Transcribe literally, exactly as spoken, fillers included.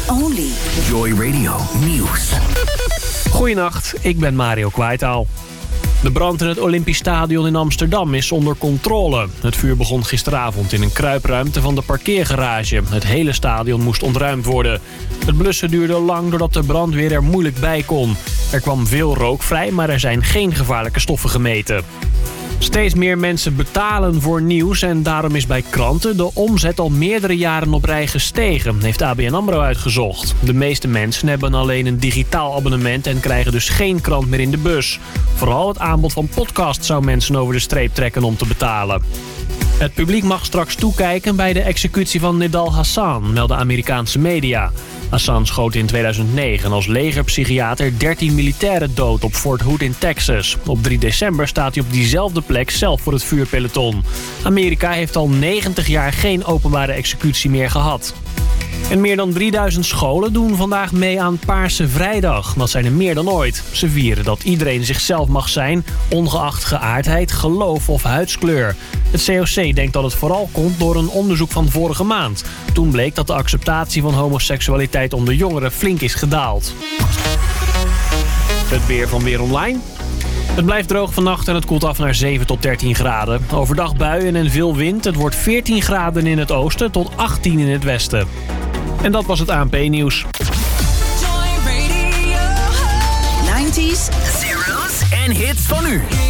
only. Joy Radio Nieuws. Goedenacht, ik ben Mario Kwaitaal. De brand in het Olympisch Stadion in Amsterdam is onder controle. Het vuur begon gisteravond in een kruipruimte van de parkeergarage. Het hele stadion moest ontruimd worden. Het blussen duurde lang doordat de brandweer er moeilijk bij kon. Er kwam veel rook vrij, maar er zijn geen gevaarlijke stoffen gemeten. Steeds meer mensen betalen voor nieuws en daarom is bij kranten de omzet al meerdere jaren op rij gestegen, heeft A B N AMRO uitgezocht. De meeste mensen hebben alleen een digitaal abonnement en krijgen dus geen krant meer in de bus. Vooral het aanbod van podcasts zou mensen over de streep trekken om te betalen. Het publiek mag straks toekijken bij de executie van Nidal Hasan, melden Amerikaanse media. Hassan schoot in tweeduizend negen als legerpsychiater dertien militairen dood op Fort Hood in Texas. Op drie december staat hij op diezelfde plek zelf voor het vuurpeloton. Amerika heeft al negentig jaar geen openbare executie meer gehad. En meer dan drieduizend scholen doen vandaag mee aan Paarse Vrijdag. Dat zijn er meer dan ooit. Ze vieren dat iedereen zichzelf mag zijn, ongeacht geaardheid, geloof of huidskleur. Het C O C denkt dat het vooral komt door een onderzoek van vorige maand. Toen bleek dat de acceptatie van homoseksualiteit onder jongeren flink is gedaald. Het weer van Weer Online. Het blijft droog vannacht en het koelt af naar zeven tot dertien graden. Overdag buien en veel wind. Het wordt veertien graden in het oosten tot achttien in het westen. En dat was het A N P-nieuws. nineties, Zeros en hits van nu.